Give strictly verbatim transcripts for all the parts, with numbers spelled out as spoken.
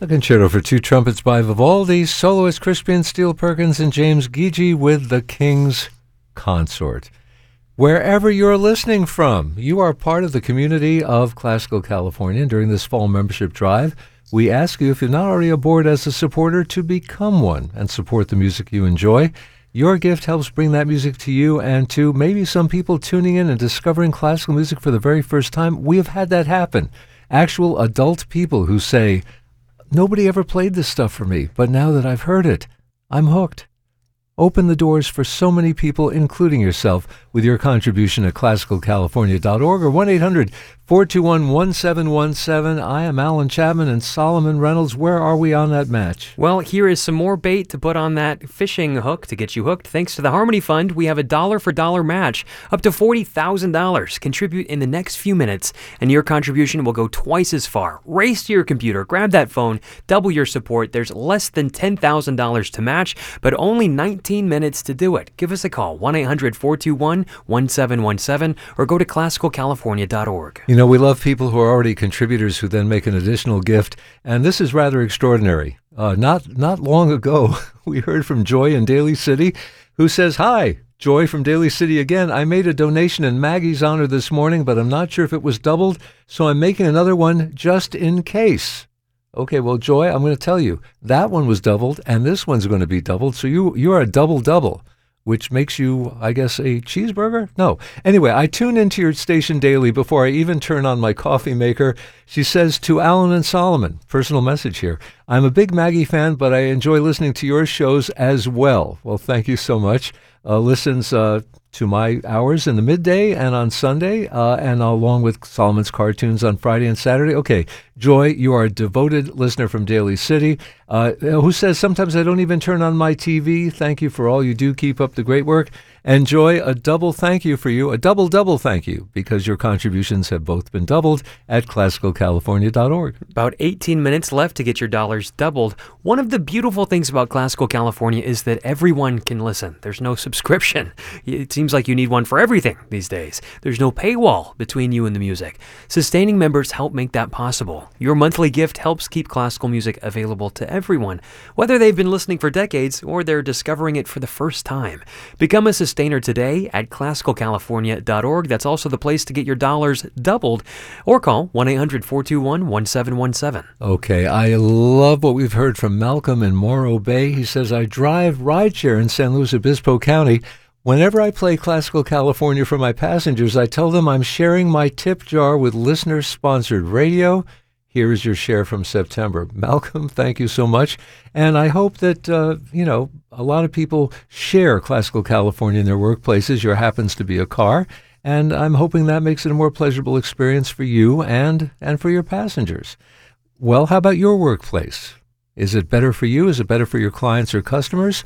A concerto for two trumpets by Vivaldi, soloist Crispian Steele Perkins and James Gygi with the King's Consort. Wherever you're listening from, you are part of the community of Classical California. During this fall membership drive, we ask you, if you're not already aboard as a supporter, to become one and support the music you enjoy. Your gift helps bring that music to you and to maybe some people tuning in and discovering classical music for the very first time. We have had that happen. Actual adult people who say, nobody ever played this stuff for me, but now that I've heard it, I'm hooked. Open the doors for so many people, including yourself, with your contribution at classical california dot org or one eight hundred four two one one seven one seven. I am Alan Chapman and Solomon Reynolds. Where are we on that match? Well, here is some more bait to put on that fishing hook to get you hooked. Thanks to the Harmony Fund, we have a dollar-for-dollar match up to forty thousand dollars. Contribute in the next few minutes, and your contribution will go twice as far. Race to your computer, grab that phone, double your support. There's less than ten thousand dollars to match, but only nineteen minutes to do it. Give us a call, one eight hundred four two one one seven one seven, or go to classical california dot org. You know, we love people who are already contributors who then make an additional gift, and this is rather extraordinary. Uh, not not long ago, we heard from Joy in Daly City, who says, "Hi, Joy from Daly City again. I made a donation in Maggie's honor this morning, but I'm not sure if it was doubled, so I'm making another one just in case." Okay, well, Joy, I'm going to tell you, that one was doubled, and this one's going to be doubled, so you you are a double-double, which makes you, I guess, a cheeseburger? No. Anyway, I tune into your station daily before I even turn on my coffee maker. She says, to Alan and Solomon, personal message here, I'm a big Maggie fan, but I enjoy listening to your shows as well. Well, thank you so much. Uh, listens uh, to my hours in the midday and on Sunday, uh, and along with Solomon's cartoons on Friday and Saturday. Okay, Joy, you are a devoted listener from Daly City, uh, who says, sometimes I don't even turn on my T V. Thank you for all you do. Keep up the great work. And Joy, a double thank you for you, a double-double thank you, because your contributions have both been doubled at classical california dot org. About eighteen minutes left to get your dollars doubled. One of the beautiful things about Classical California is that everyone can listen. There's no subscription. It seems like you need one for everything these days. There's no paywall between you and the music. Sustaining members help make that possible. Your monthly gift helps keep classical music available to everyone, whether they've been listening for decades or they're discovering it for the first time. Become a sustainer today at classical california dot org. That's also the place to get your dollars doubled, or call one eight hundred four two one one seven one seven. Okay, I love what we've heard from Malcolm in Morro Bay. He says, I drive rideshare in San Luis Obispo County. Whenever I play Classical California for my passengers, I tell them I'm sharing my tip jar with listener-sponsored radio. Here is your share from September. Malcolm, thank you so much. And I hope that, uh, you know, a lot of people share Classical California in their workplaces. Your happens to be a car. And I'm hoping that makes it a more pleasurable experience for you and, and for your passengers. Well, how about your workplace? Is it better for you? Is it better for your clients or customers?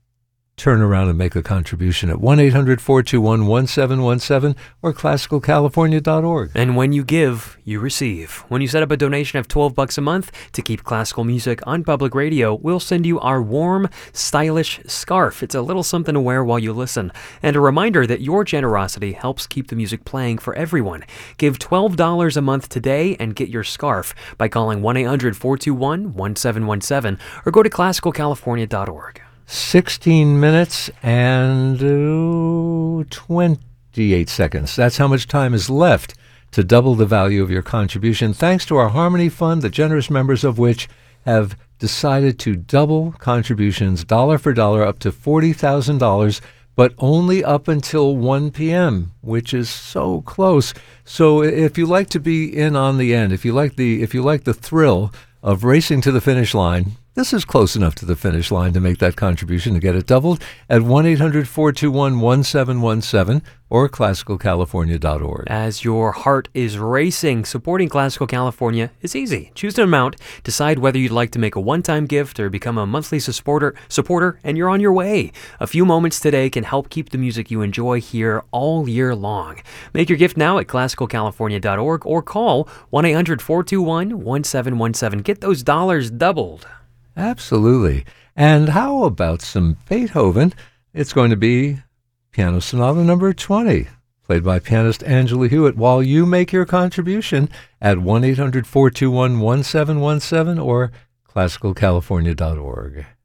Turn around and make a contribution at one eight hundred four two one one seven one seven or classical california dot org. And when you give, you receive. When you set up a donation of twelve bucks a month to keep classical music on public radio, we'll send you our warm, stylish scarf. It's a little something to wear while you listen. And a reminder that your generosity helps keep the music playing for everyone. Give twelve dollars a month today and get your scarf by calling one eight hundred four two one one seven one seven or go to classical california dot org. sixteen minutes and uh, twenty-eight seconds. That's how much time is left to double the value of your contribution, thanks to our Harmony Fund, the generous members of which have decided to double contributions dollar for dollar up to forty thousand dollars, but only up until one p.m., which is so close. So if you like to be in on the end, if you like the if you like the thrill of racing to the finish line, this is close enough to the finish line to make that contribution to get it doubled at one eight hundred four two one one seven one seven or classical california dot org. As your heart is racing, supporting Classical California is easy. Choose an amount, decide whether you'd like to make a one-time gift or become a monthly supporter, supporter, and you're on your way. A few moments today can help keep the music you enjoy here all year long. Make your gift now at classical california dot org or call one eight hundred four two one one seven one seven. Get those dollars doubled. Absolutely. And how about some Beethoven? It's going to be Piano Sonata number twenty, played by pianist Angela Hewitt, while you make your contribution at one eight hundred four two one one seven one seven or classical california dot org.